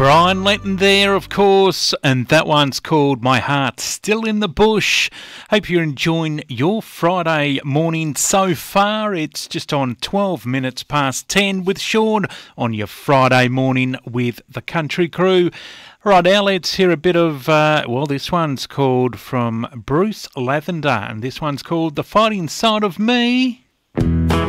Brian Lenton there, of course, and that one's called My Heart's Still in the Bush. Hope you're enjoying your Friday morning so far. It's just on 12 minutes past 10 with Sean on your Friday morning with the Country Crew. Right, now let's hear a bit of, this one's called from Bruce Lavender, and this one's called The Fighting Side of Me.